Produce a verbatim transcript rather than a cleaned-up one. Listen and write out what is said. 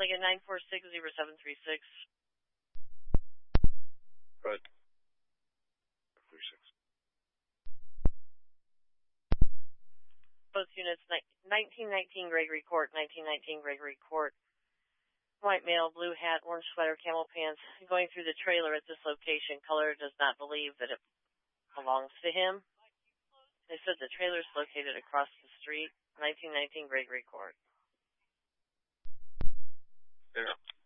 Lincoln nine four six zero seven three six. Go ahead. three six. Both units, nineteen nineteen Gregory Court, nineteen nineteen Gregory Court. White male, blue hat, orange sweater, camel pants, going through the trailer at this location. Color does not believe that it belongs to him. They said the trailer is located across the street, nineteen nineteen Gregory Court. There.